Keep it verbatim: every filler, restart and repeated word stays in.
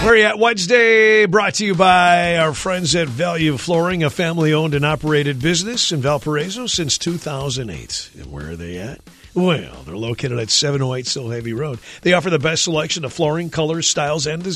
Where you at Wednesday, brought to you by our friends at Value Flooring, a family-owned and operated business in Valparaiso since two thousand eight. And where are they at? Well, they're located at seven oh eight Silhavy Road. They offer the best selection of flooring, colors, styles, and designs.